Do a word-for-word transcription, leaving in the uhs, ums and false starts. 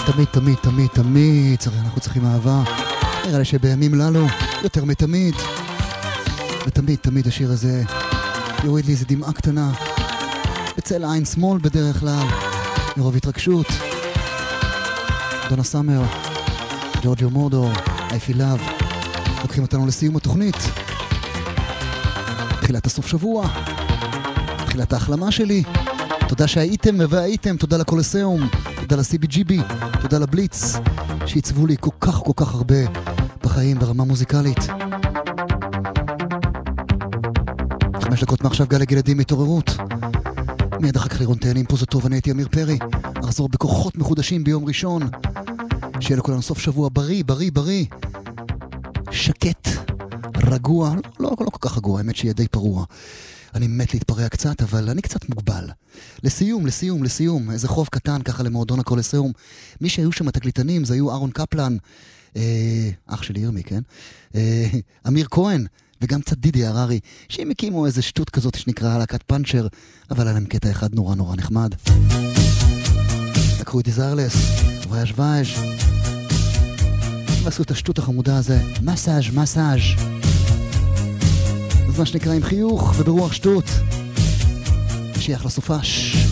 תמיד, תמיד, תמיד, תמיד צריך, אנחנו צריכים אהבה. נראה לי שבימים לנו יותר מתמיד. ותמיד, תמיד השיר הזה יוריד לי איזה דמעה קטנה. בצל עין שמאל בדרך כלל. מרוב התרגשות. דונה סאמר, ג'ורג'ו מורדור, I Feel Love. לוקחים אותנו לסיום התוכנית. תחילת הסוף שבוע. תחילת ההחלמה שלי. תודה שהייתם והייתם, תודה לקולוסיאום, תודה ל-סי בי ג'י בי, תודה לבליץ, שעיצבו לי כל כך כל כך הרבה בחיים ברמה מוזיקלית. חמש דקות מעכשיו גל ילדים התעוררות. מיד אחר כך לירון תהנים, פה זה טוב, אני הייתי אמיר פרי. אחזור בכוחות מחודשים ביום ראשון. שיהיה לכולנו סוף שבוע בריא, בריא, בריא. שקט, רגוע, לא, לא, לא כל כך רגוע, האמת שיהיה די פרוע. אני מת להתפרע קצת, אבל אני קצת מוגבל. לסיום, לסיום, לסיום, איזה חוב קטן ככה למועדון הקולוסיאום. מי שהיו שם התקליטנים, זה היו אהרון קפלן, אה, אח שלי ירמי, כן? אה, אמיר כהן, וגם קצת דידי הררי, שהם הקימו איזה שטות כזאת שנקרא להקת פאנצ'ר, אבל היה להם קטע אחד נורא נורא נחמד. לקחו את דיזרלס, וויאז' וויאז' ועשו את השטות החמודה הזה, מסאז' מסאז' מה שנקרא עם חיוך וברוח שטות. שיח לסופש.